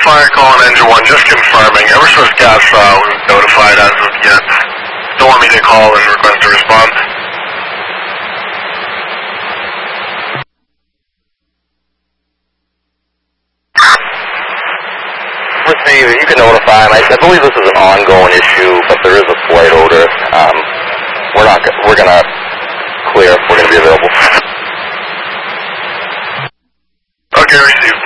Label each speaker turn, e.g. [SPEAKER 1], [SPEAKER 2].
[SPEAKER 1] fire call on engine 1, just confirming. Eversource Gas wasn't notified as of yet. Don't want me to call and request a response.
[SPEAKER 2] Receive, you can notify him. I believe this is an ongoing issue, but there is a flight odor. We're gonna clear. We're gonna be available.
[SPEAKER 1] Okay, receive.